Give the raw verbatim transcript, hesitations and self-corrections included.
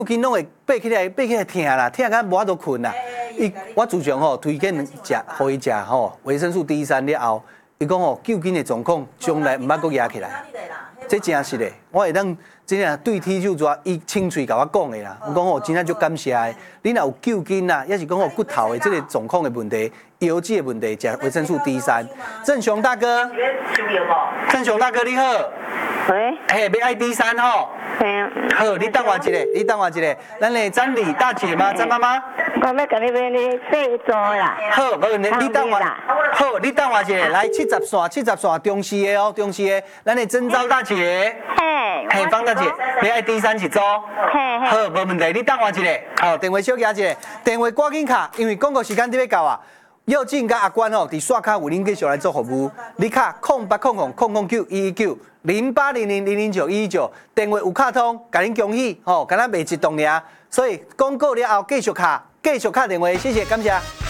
筋拢会爬起来，爬起来疼啦，疼甲无法度困啦。伊我自从吼推荐食，互伊食吼维生素 D 三了后，伊讲吼救筋的状况将来毋捌阁压起来。这真实的，我会当真正对天就抓伊清脆甲我讲的啦。我讲吼真正足感谢的，你若有救筋啦，也是讲吼骨头的这个状况的问题、腰肌的问题，食维生素 D 三。郑雄大哥，郑雄大哥你好。 喂， 嘿，要爱 D 三吼。好，你等我一下，你等我一下。咱的张李大姐吗？张妈妈？ 我要甲你买你细做啦。 好，无问题，你等我。好，你等我一下，来七十线，七十线中视的哦，中视的，咱的征召大姐。 嘿， 嘿，方大姐，要爱 D 三一组。 嘿嘿。 好，无问题，你等我一下。好，电话小记一下，电话赶紧卡，因为广告时间伫要到啊。佑进甲阿关吼，伫刷卡为恁继续来做服务。你卡空八空空空空九一一九零八零零零零九一一九，电话有卡通，甲恁恭喜吼，敢若卖一栋尔。所以广告了后继续卡，继续卡电话，谢谢，感谢。